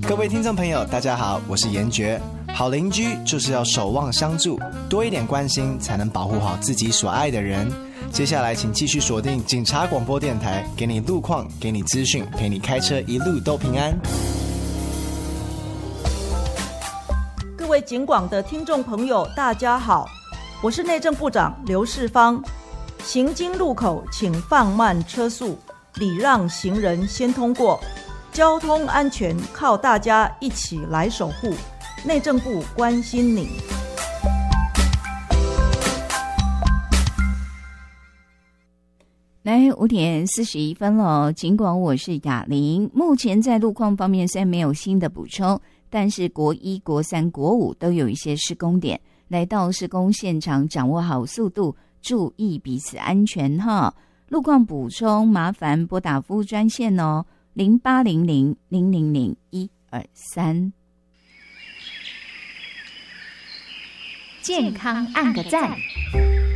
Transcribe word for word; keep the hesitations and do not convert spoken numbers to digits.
各位听众朋友大家好，我是严爵。好邻居就是要守望相助，多一点关心才能保护好自己所爱的人。接下来请继续锁定警察广播电台，给你路况，给你资讯，陪你开车一路都平安。 各位警广的听众朋友大家好，我是内政部长刘世芳。行经路口请放慢车速，礼让行人先通过，交通安全靠大家一起来守护。内政部关心你。 来，五点四十一分了。尽管我是雅玲，目前在路况方面虽然没有新的补充，但是国一、国三、国五都有一些施工点。来到施工现场，掌握好速度，注意彼此安全哈。路况补充，麻烦拨打服务专线哦，零八零零零零零一二三。 健康按个赞。